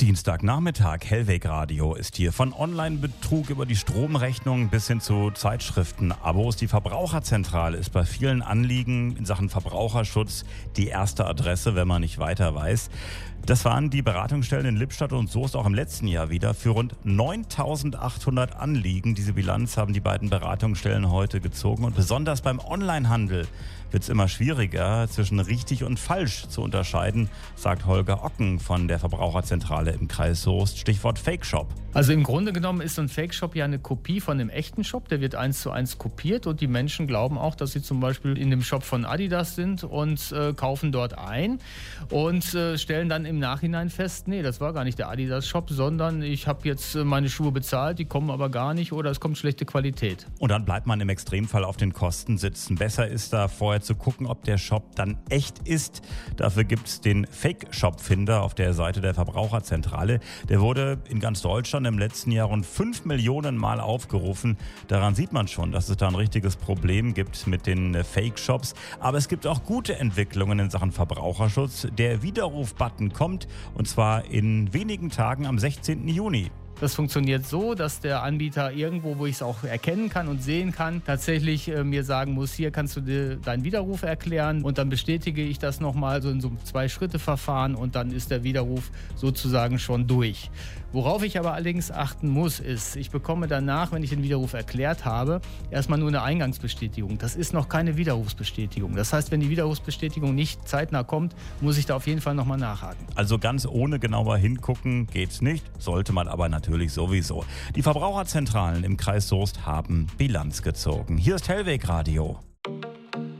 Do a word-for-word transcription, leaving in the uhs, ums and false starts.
Dienstagnachmittag, Hellweg Radio ist hier. Von Online-Betrug über die Stromrechnung bis hin zu Zeitschriften-Abos. Die Verbraucherzentrale ist bei vielen Anliegen in Sachen Verbraucherschutz die erste Adresse, wenn man nicht weiter weiß. Das waren die Beratungsstellen in Lippstadt und Soest auch im letzten Jahr wieder für rund neuntausendachthundert Anliegen. Diese Bilanz haben die beiden Beratungsstellen heute gezogen. Und besonders beim Onlinehandel wird es immer schwieriger, zwischen richtig und falsch zu unterscheiden, sagt Holger Ocken von der Verbraucherzentrale im Kreis Soest. Stichwort Fake-Shop. Also im Grunde genommen ist so ein Fake-Shop ja eine Kopie von einem echten Shop. Der wird eins zu eins kopiert und die Menschen glauben auch, dass sie zum Beispiel in dem Shop von Adidas sind und äh, kaufen dort ein und äh, stellen dann im Nachhinein fest, nee, das war gar nicht der Adidas-Shop, sondern ich habe jetzt äh, meine Schuhe bezahlt, die kommen aber gar nicht oder es kommt schlechte Qualität. Und dann bleibt man im Extremfall auf den Kosten sitzen. Besser ist da vorher zu gucken, ob der Shop dann echt ist. Dafür gibt es den Fake-Shop-Finder auf der Seite der Verbraucherzentrale. Der wurde in ganz Deutschland im letzten Jahr rund fünf Millionen Mal aufgerufen. Daran sieht man schon, dass es da ein richtiges Problem gibt mit den Fake-Shops. Aber es gibt auch gute Entwicklungen in Sachen Verbraucherschutz. Der Widerruf-Button kommt und zwar in wenigen Tagen am sechzehnten Juni. Das funktioniert so, dass der Anbieter irgendwo, wo ich es auch erkennen kann und sehen kann, tatsächlich äh, mir sagen muss, hier kannst du dir deinen Widerruf erklären und dann bestätige ich das nochmal so in so einem Zwei-Schritte-Verfahren und dann ist der Widerruf sozusagen schon durch. Worauf ich aber allerdings achten muss, ist, ich bekomme danach, wenn ich den Widerruf erklärt habe, erstmal nur eine Eingangsbestätigung. Das ist noch keine Widerrufsbestätigung. Das heißt, wenn die Widerrufsbestätigung nicht zeitnah kommt, muss ich da auf jeden Fall nochmal nachhaken. Also ganz ohne genauer hingucken geht's nicht, sollte man aber natürlich sowieso. Die Verbraucherzentralen im Kreis Soest haben Bilanz gezogen. Hier ist Hellweg Radio.